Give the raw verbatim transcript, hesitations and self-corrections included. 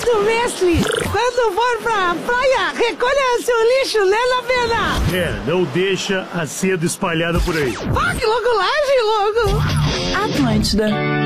do mestre, quando for pra praia, recolha seu lixo, né, Lavena? É, não deixa a seda espalhada por aí. Pá, que louco laje, louco! Atlântida.